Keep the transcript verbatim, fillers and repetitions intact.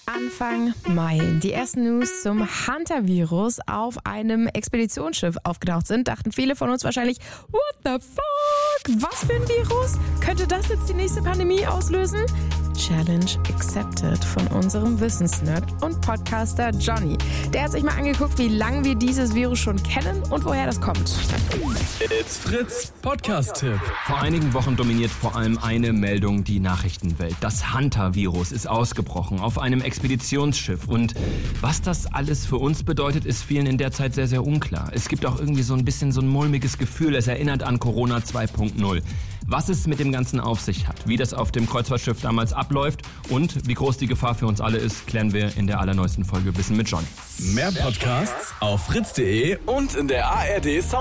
Anfang Mai die ersten News zum Hunter-Virus auf einem Expeditionsschiff aufgetaucht sind, dachten viele von uns wahrscheinlich, what the fuck? Was für ein Virus? Könnte das jetzt die nächste Pandemie auslösen? Challenge accepted von unserem Wissensnerd und Podcaster Johnny. Der hat sich mal angeguckt, wie lange wir dieses Virus schon kennen und woher das kommt. It's Fritz Podcast-Tipp. Vor einigen Wochen dominiert vor allem eine Meldung die Nachrichtenwelt. Das Hunter-Virus ist ausgebrochen auf einem Expeditionsschiff. Und was das alles für uns bedeutet, ist vielen in der Zeit sehr, sehr unklar. Es gibt auch irgendwie so ein bisschen so ein mulmiges Gefühl. Es erinnert an Corona zwei Punkt null. Was es mit dem Ganzen auf sich hat, wie das auf dem Kreuzfahrtschiff damals abläuft und wie groß die Gefahr für uns alle ist, klären wir in der allerneuesten Folge Wissen mit John. Mehr Podcasts auf fritz punkt de und in der A R D Sound